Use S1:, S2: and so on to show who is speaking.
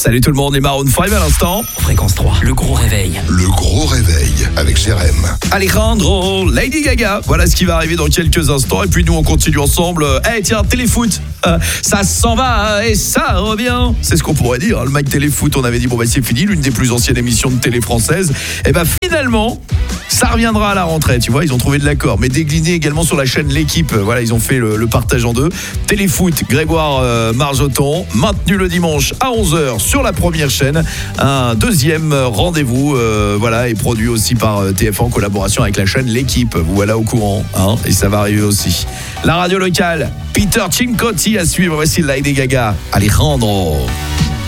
S1: Salut tout le monde, les Maroon 5 à l'instant.
S2: Fréquence 3, le gros réveil.
S3: Le gros réveil avec Jérém.
S1: Alejandro, Lady Gaga, voilà ce qui va arriver dans quelques instants. Et puis nous on continue ensemble. Tiens, téléfoot, ça s'en va et ça revient. C'est ce qu'on pourrait dire, le Mike Téléfoot. On avait dit bon bah c'est fini, l'une des plus anciennes émissions de télé française. Et bah finalement, ça reviendra à la rentrée, tu vois, ils ont trouvé de l'accord. Mais décliné également sur la chaîne L'équipe. Voilà, ils ont fait le partage en deux. Téléfoot, Grégoire Marjoton, maintenu le dimanche à 11h sur la première chaîne. Un deuxième rendez-vous, voilà, est produit aussi par TF1 en collaboration avec la chaîne L'équipe. Vous voilà au courant, hein, et ça va arriver aussi. La radio locale, Peter Cincotti à suivre. Voici Lady Gaga, Alejandro.